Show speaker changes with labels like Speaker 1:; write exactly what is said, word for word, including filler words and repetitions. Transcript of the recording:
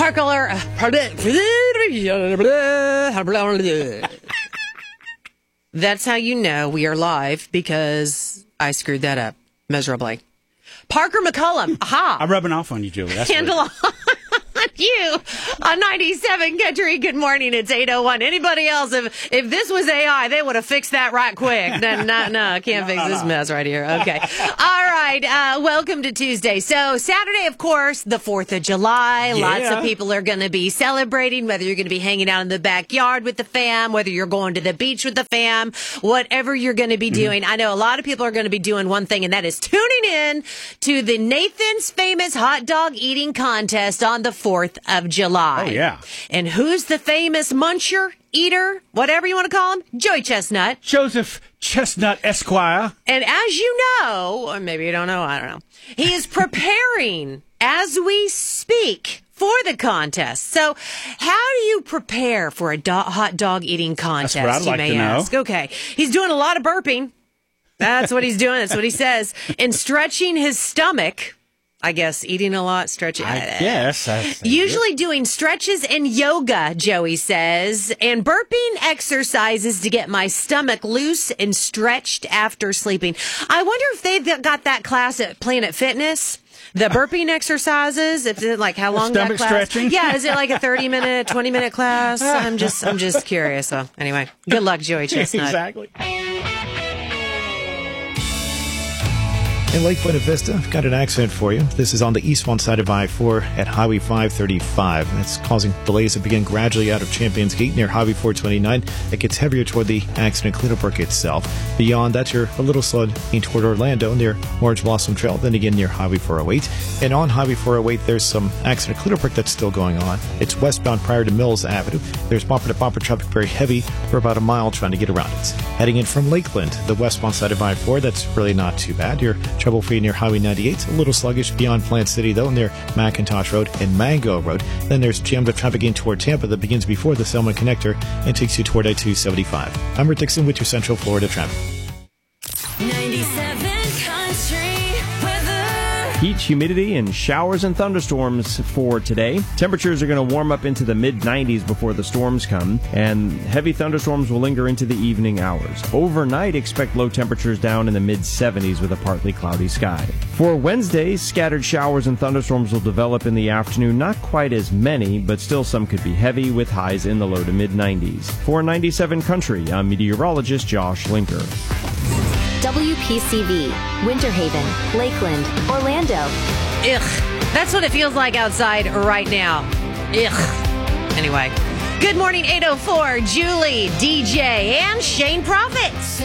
Speaker 1: Parker. That's how you know we are live, because I screwed that up miserably. Parker McCollum. Aha.
Speaker 2: I'm rubbing off on you, Julie. That's
Speaker 1: Handle on you on ninety-seven Country. Good morning. It's eight oh one. Anybody else, if if this was A I, they would have fixed that right quick. No, no, no I can't no, fix no, this no. mess right here. Okay. All right. Uh, welcome to Tuesday. So Saturday, of course, the fourth of July.
Speaker 2: Yeah.
Speaker 1: Lots of people are going to be celebrating, whether you're going to be hanging out in the backyard with the fam, whether you're going to the beach with the fam, whatever you're going to be doing. Mm-hmm. I know a lot of people are going to be doing one thing, and that is tuning in to the Nathan's Famous Hot Dog Eating Contest on the fourth of July.
Speaker 2: Oh, yeah.
Speaker 1: And who's the famous muncher, eater, whatever you want to call him? Joey Chestnut.
Speaker 2: Joseph Chestnut Esquire.
Speaker 1: And as you know, or maybe you don't know, I don't know, he is preparing as we speak for the contest. So how do you prepare for a do- hot dog eating contest,
Speaker 2: That's what I'd
Speaker 1: you
Speaker 2: like
Speaker 1: may
Speaker 2: to know.
Speaker 1: ask? Okay. He's doing a lot of burping. That's what he's doing. That's what he says. And stretching his stomach. I guess eating a lot, stretching.
Speaker 2: I guess. I
Speaker 1: Usually doing stretches and yoga, Joey says, and burping exercises to get my stomach loose and stretched after sleeping. I wonder if they've got that class at Planet Fitness. The burping exercises, if it like how long that
Speaker 2: stomach
Speaker 1: class?
Speaker 2: Stretching?
Speaker 1: Yeah, is it like a thirty minute, twenty minute class? I'm just I'm just curious. So anyway, good luck, Joey Chestnut.
Speaker 2: Exactly.
Speaker 3: In Lake Buena Vista, I've got an accident for you. This is on the eastbound side of I four at Highway five thirty-five. That's causing delays that begin gradually out of Champions Gate near Highway four twenty-nine. It gets heavier toward the accident Cleanbrook itself. Beyond that, you're a little slow toward Orlando near Orange Blossom Trail, then again near Highway four oh eight. And on Highway four oh eight, there's some accident Cleanbrook that's still going on. It's westbound prior to Mills Avenue. There's bumper-to-bumper traffic very heavy for about a mile trying to get around it. Heading in from Lakeland, the westbound side of I four, that's really not too bad. You're trouble-free near Highway ninety-eight, a little sluggish beyond Plant City, though, near McIntosh Road and Mango Road. Then there's jammed up traffic in toward Tampa that begins before the Selma Connector and takes you toward I two seventy-five. I'm Rick Dixon with your Central Florida traffic.
Speaker 4: ninety-seven Country weather.
Speaker 5: Heat, humidity, and showers and thunderstorms for today. Temperatures are going to warm up into the mid nineties before the storms come, and heavy thunderstorms will linger into the evening hours. Overnight, expect low temperatures down in the mid seventies with a partly cloudy sky. For Wednesday, scattered showers and thunderstorms will develop in the afternoon. Not quite as many, but still some could be heavy with highs in the low to mid nineties. For ninety-seven Country, I'm meteorologist Josh Linker.
Speaker 6: W P C V, Winter Haven, Lakeland, Orlando.
Speaker 1: Ugh. That's what it feels like outside right now. Ugh. Anyway. Good morning, eight oh four. Julie, D J, and Shane Profits.